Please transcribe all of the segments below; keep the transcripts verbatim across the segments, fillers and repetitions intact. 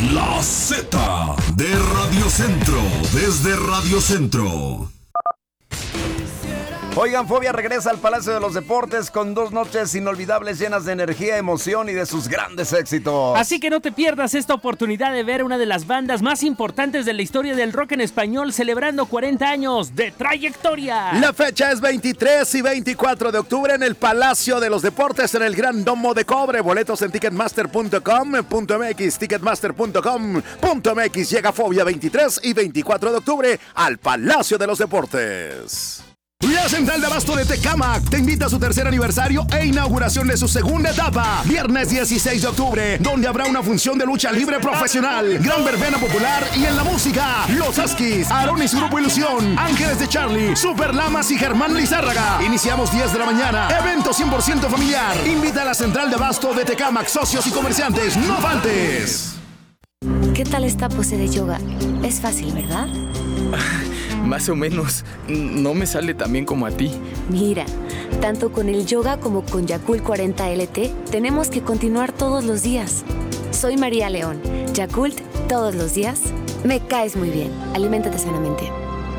La Z de Radio Centro, desde Radio Centro. Oigan, Fobia regresa al Palacio de los Deportes con dos noches inolvidables llenas de energía, emoción y de sus grandes éxitos. Así que no te pierdas esta oportunidad de ver una de las bandas más importantes de la historia del rock en español celebrando cuarenta años de trayectoria. La fecha es veintitrés y veinticuatro de octubre en el Palacio de los Deportes en el Gran Domo de Cobre. Boletos en ticketmaster punto com punto m x, ticketmaster punto com punto m x. Llega Fobia veintitrés y veinticuatro de octubre al Palacio de los Deportes. La Central de Abasto de Tecámac te invita a su tercer aniversario e inauguración de su segunda etapa. Viernes dieciséis de octubre, donde habrá una función de lucha libre profesional, gran verbena popular y en la música, Los Huskies, Aarón y su grupo Ilusión, Ángeles de Charlie, Super Lamas y Germán Lizárraga. Iniciamos diez de la mañana. Evento cien por ciento familiar. Invita a la Central de Abasto de Tecámac, socios y comerciantes. ¡No faltes! ¿Qué tal esta pose de yoga? Es fácil, ¿verdad? Más o menos. No me sale tan bien como a ti. Mira, tanto con el yoga como con Yakult cuarenta L T, tenemos que continuar todos los días. Soy María León. Yakult, todos los días. Me caes muy bien. Aliméntate sanamente.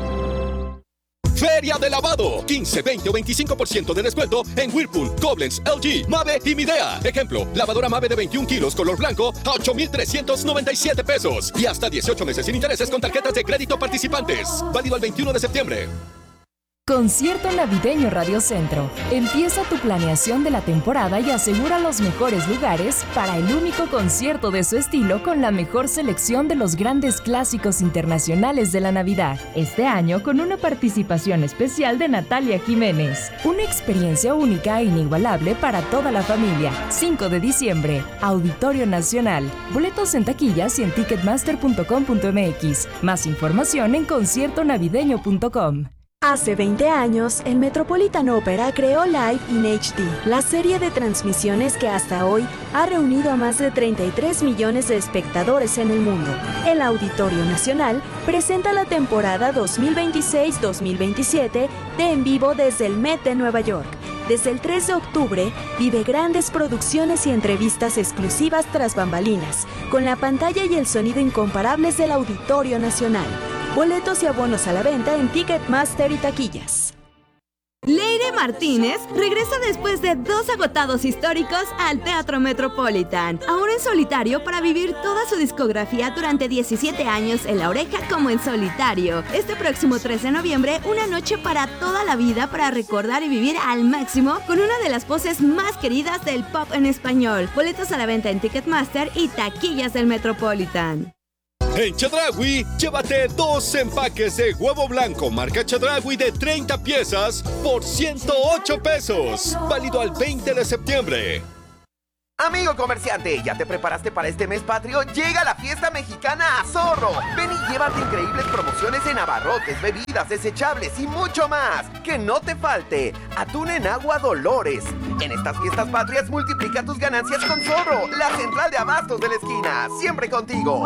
Feria de lavado, quince, veinte o veinticinco por ciento de descuento en Whirlpool, Koblenz, L G, Mave y Midea. Ejemplo, lavadora Mave de veintiún kilos color blanco a ocho mil trescientos noventa y siete pesos y hasta dieciocho meses sin intereses con tarjetas de crédito participantes. Válido el veintiuno de septiembre. Concierto Navideño Radio Centro. Empieza tu planeación de la temporada y asegura los mejores lugares para el único concierto de su estilo con la mejor selección de los grandes clásicos internacionales de la Navidad. Este año con una participación especial de Natalia Jiménez. Una experiencia única e inigualable para toda la familia. cinco de diciembre, Auditorio Nacional. Boletos en taquillas y en ticketmaster punto com punto m x. Más información en concierto navideño punto com. Hace veinte años, el Metropolitan Opera creó Live in H D, la serie de transmisiones que hasta hoy ha reunido a más de treinta y tres millones de espectadores en el mundo. El Auditorio Nacional presenta la temporada dos mil veintiséis dos mil veintisiete de En Vivo desde el Met de Nueva York. Desde el tres de octubre, vive grandes producciones y entrevistas exclusivas tras bambalinas, con la pantalla y el sonido incomparables del Auditorio Nacional. Boletos y abonos a la venta en Ticketmaster y taquillas. Leire Martínez regresa después de dos agotados históricos al Teatro Metropolitan, ahora en solitario para vivir toda su discografía durante diecisiete años en La Oreja como en solitario. Este próximo tres de noviembre, una noche para toda la vida para recordar y vivir al máximo con una de las voces más queridas del pop en español. Boletos a la venta en Ticketmaster y taquillas del Metropolitan. En Chedraui, llévate dos empaques de huevo blanco marca Chedraui de treinta piezas por ciento ocho pesos. Válido al veinte de septiembre. Amigo comerciante, ¿ya te preparaste para este mes patrio? Llega la fiesta mexicana a Zorro. Ven y llévate increíbles promociones en abarrotes, bebidas, desechables y mucho más. Que no te falte atún en agua Dolores. En estas fiestas patrias multiplica tus ganancias con Zorro, la central de abastos de la esquina. Siempre contigo.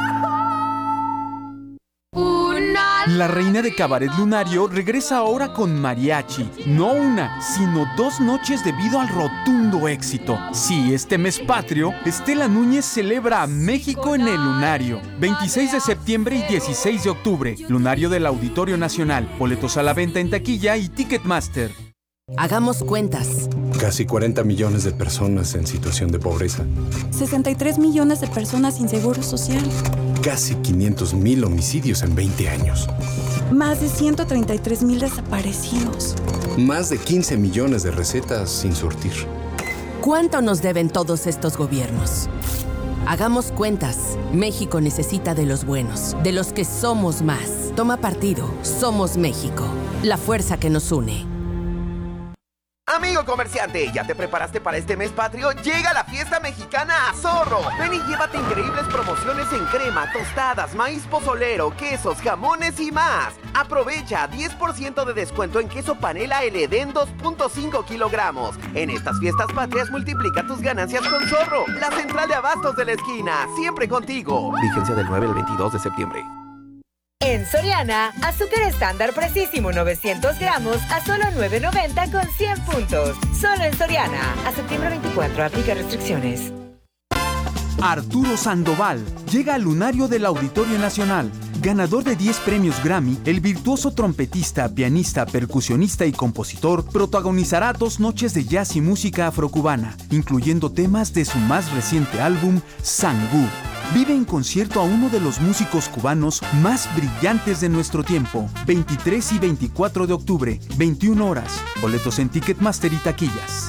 Una... La reina de Cabaret Lunario regresa ahora con mariachi. No una, sino dos noches debido al rotundo éxito. Sí, este mes patrio, Estela Núñez celebra a México en el Lunario. veintiséis de septiembre y dieciséis de octubre. Lunario del Auditorio Nacional. Boletos a la venta en taquilla y Ticketmaster. Hagamos cuentas. Casi cuarenta millones de personas en situación de pobreza. sesenta y tres millones de personas sin seguro social. Casi quinientos mil homicidios en veinte años. Más de ciento treinta y tres mil desaparecidos. Más de quince millones de recetas sin surtir. ¿Cuánto nos deben todos estos gobiernos? Hagamos cuentas. México necesita de los buenos, de los que somos más. Toma partido. Somos México. La fuerza que nos une. Amigo comerciante, ¿ya te preparaste para este mes patrio? Llega la fiesta mexicana a Zorro. Ven y llévate increíbles promociones en crema, tostadas, maíz pozolero, quesos, jamones y más. Aprovecha diez por ciento de descuento en queso panela El Edén dos punto cinco kilogramos. En estas fiestas patrias multiplica tus ganancias con Zorro, la central de abastos de la esquina. Siempre contigo. Vigencia del nueve al veintidós de septiembre. En Soriana, azúcar estándar precisísimo novecientos gramos a solo nueve noventa con cien puntos. Solo en Soriana. A septiembre veinticuatro, aplica restricciones. Arturo Sandoval llega al lunario del Auditorio Nacional. Ganador de diez premios Grammy, el virtuoso trompetista, pianista, percusionista y compositor protagonizará dos noches de jazz y música afrocubana, incluyendo temas de su más reciente álbum, Sangú. Vive en concierto a uno de los músicos cubanos más brillantes de nuestro tiempo. veintitrés y veinticuatro de octubre, veintiuna horas. Boletos en Ticketmaster y taquillas.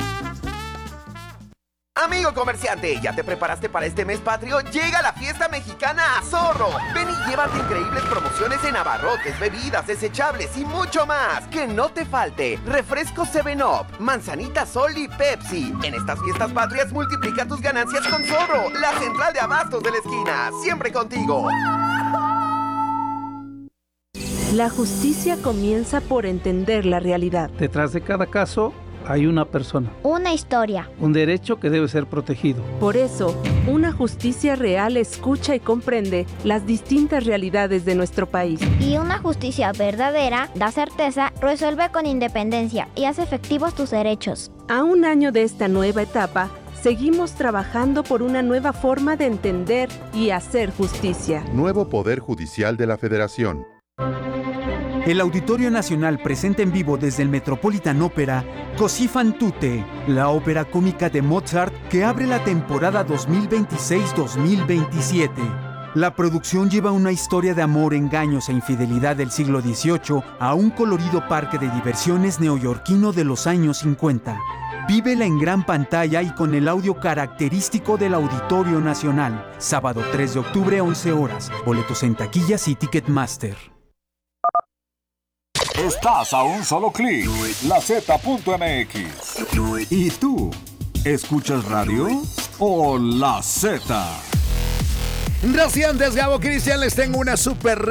Amigo comerciante, ¿ya te preparaste para este mes patrio? Llega la fiesta mexicana a Zorro. Ven y llévate increíbles promociones en abarrotes, bebidas, desechables y mucho más. Que no te falte refresco seven up, manzanita Sol y Pepsi. En estas fiestas patrias multiplica tus ganancias con Zorro, la central de abastos de la esquina. Siempre contigo. La justicia comienza por entender la realidad. Detrás de cada caso hay una persona. Una historia. Un derecho que debe ser protegido. Por eso, una justicia real escucha y comprende las distintas realidades de nuestro país. Y una justicia verdadera da certeza, resuelve con independencia y hace efectivos tus derechos. A un año de esta nueva etapa, seguimos trabajando por una nueva forma de entender y hacer justicia. Nuevo Poder Judicial de la Federación. El Auditorio Nacional presenta en vivo desde el Metropolitan Opera Così fan tutte, la ópera cómica de Mozart que abre la temporada dos mil veintiséis dos mil veintisiete. La producción lleva una historia de amor, engaños e infidelidad del siglo dieciocho a un colorido parque de diversiones neoyorquino de los años cincuenta. Vívela en gran pantalla y con el audio característico del Auditorio Nacional. Sábado tres de octubre, once horas. Boletos en taquillas y Ticketmaster. Estás a un solo clic, la zeta punto eme equis. ¿Y tú? ¿Escuchas radio o La Z? Recientes, Gabo Cristian, les tengo una super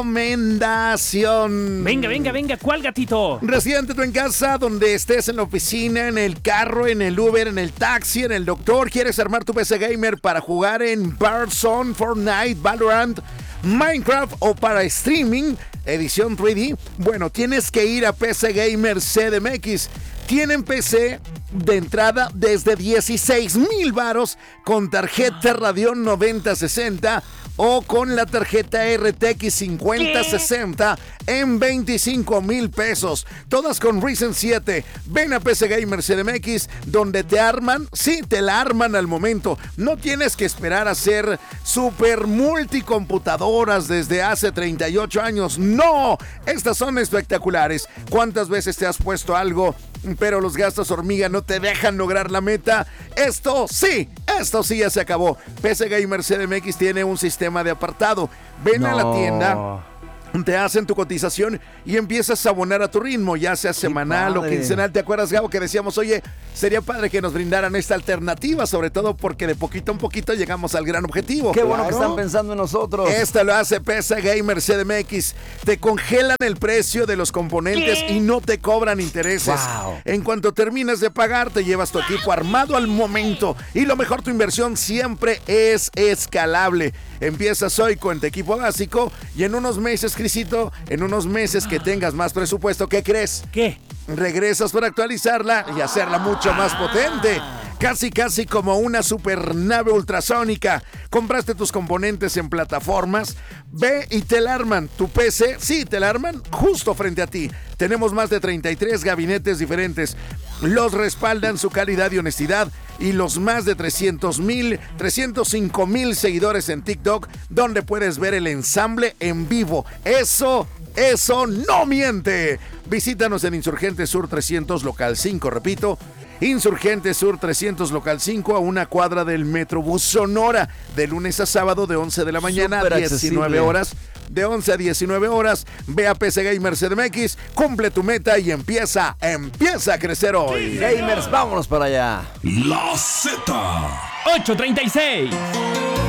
recomendación. Venga, venga, venga, ¿cuál, gatito? Residente tú en casa, donde estés, en la oficina, en el carro, en el Uber, en el taxi, en el doctor. ¿Quieres armar tu P C gamer para jugar en Warzone, Fortnite, Valorant, Minecraft o para streaming, edición tres D? Bueno, tienes que ir a P C Gamer C D M X. Tienen P C de entrada desde dieciséis mil varos con tarjeta Radeon noventa sesenta o con la tarjeta R T X cincuenta sesenta en veinticinco mil pesos. Todas con Ryzen siete. Ven a P C Gamer C D M X, donde te arman, sí, te la arman al momento. No tienes que esperar a ser super multicomputadoras desde hace treinta y ocho años. ¡No! Estas son espectaculares. ¿Cuántas veces te has puesto algo, pero los gastos hormiga no te dejan lograr la meta? Esto sí, esto sí ya se acabó. P C Gamer C D M X tiene un sistema de apartado. Ven no. a la tienda, te hacen tu cotización y empiezas a abonar a tu ritmo, ya sea semanal o quincenal. ¿Te acuerdas, Gabo, que decíamos, oye, sería padre que nos brindaran esta alternativa, sobre todo porque de poquito a poquito llegamos al gran objetivo? Qué claro. bueno que están pensando en nosotros. Esta lo hace P C Gamer C D M X. Te congelan el precio de los componentes ¿Qué? y no te cobran intereses. Wow. En cuanto terminas de pagar, te llevas tu equipo armado al momento. Y lo mejor, tu inversión siempre es escalable. Empiezas hoy con tu equipo básico y en unos meses, Crisito, en unos meses que tengas más presupuesto, ¿qué crees? ¿Qué? Regresas para actualizarla y hacerla mucho más potente. Casi, casi como una supernave ultrasónica. Compraste tus componentes en plataformas, ve y te la arman. Tu P C, sí, te la arman justo frente a ti. Tenemos más de treinta y tres gabinetes diferentes. Los respaldan su calidad y honestidad y los más de trescientos mil, trescientos cinco mil seguidores en TikTok, donde puedes ver el ensamble en vivo. Eso... Eso no miente. Visítanos en Insurgente Sur trescientos Local cinco, repito, Insurgente Sur trescientos Local cinco, a una cuadra del Metrobús Sonora, de lunes a sábado de once de la mañana a diecinueve horas. De once a diecinueve horas, ve a P C Gamer C D M X, cumple tu meta y empieza, empieza a crecer hoy. Gamers, vámonos para allá. La Z. ocho treinta y seis.